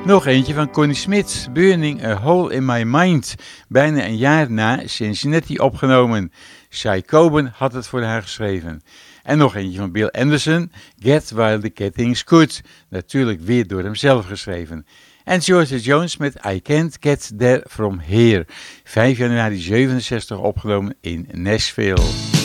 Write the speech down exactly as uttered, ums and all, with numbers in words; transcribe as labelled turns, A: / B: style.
A: Nog eentje van Connie Smith, Burning a Hole in My Mind, bijna een jaar na Cincinnati opgenomen. Shai Coben had het voor haar geschreven. En nog eentje van Bill Anderson, Get While the Getting's Good, natuurlijk weer door hemzelf geschreven. En Georgia Jones met I Can't Get There From Here, vijf januari zevenenzestig opgenomen in Nashville.